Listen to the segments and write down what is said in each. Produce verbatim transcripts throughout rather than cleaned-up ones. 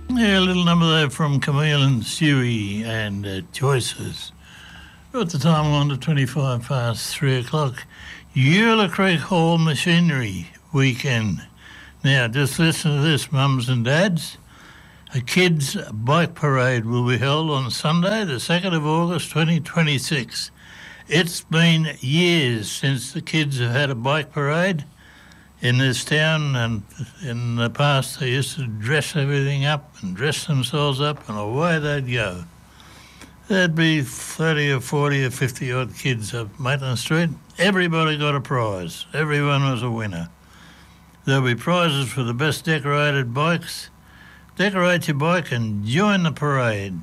Yeah, a little number there from Camille and Stewie and uh, Choices. At the time, on to twenty-five past three o'clock. Eula Creek Hall Machinery Weekend. Now, just listen to this, mums and dads. A kids' bike parade will be held on Sunday, the second of August, twenty twenty-six. It's been years since the kids have had a bike parade in this town, and in the past they used to dress everything up and dress themselves up, and away they'd go. There'd be thirty or forty or fifty odd kids up Maitland Street. Everybody got a prize. Everyone was a winner. There'll be prizes for the best decorated bikes. Decorate your bike and join the parade.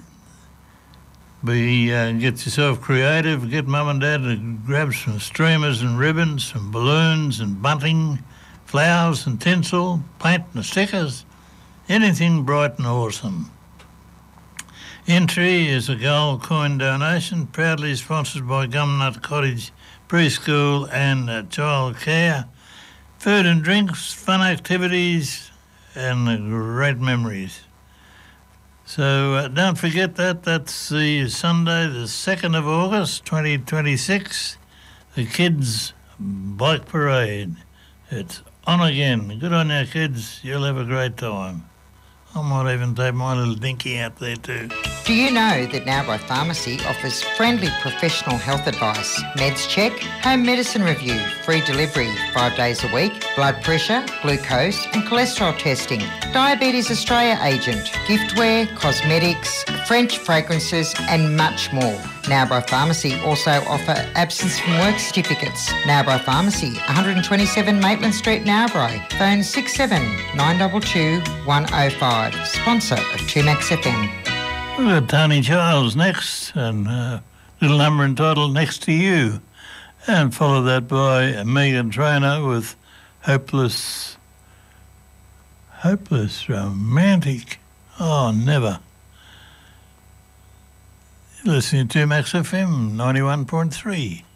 Be uh, get yourself creative. Get mum and dad to grab some streamers and ribbons, some balloons and bunting, flowers and tinsel, paint and stickers, anything bright and awesome. Entry is a gold coin donation, proudly sponsored by Gumnut Cottage Preschool and uh, Child Care. Food and drinks, fun activities, and uh, great memories. So uh, don't forget that. That's the Sunday, the second of August, twenty twenty-six, the Kids' Bike Parade. It's on again. Good on you, kids. You'll have a great time. I might even take my little dinky out there too. Do you know that Narrabri Pharmacy offers friendly professional health advice, meds check, home medicine review, free delivery five days a week, blood pressure, glucose and cholesterol testing, Diabetes Australia agent, giftware, cosmetics, French fragrances and much more. Narrabri Pharmacy also offer absence from work certificates. Narrabri Pharmacy, one twenty-seven Maitland Street, Narrabri. Phone six seven nine two two one oh five. Sponsor of two Max F M. We've got Tony Childs next, and a little number entitled Next to You. And follow that by Megan Trainor with Hopeless, Hopeless Romantic. Oh, never. You're listening to Max F M ninety-one point three.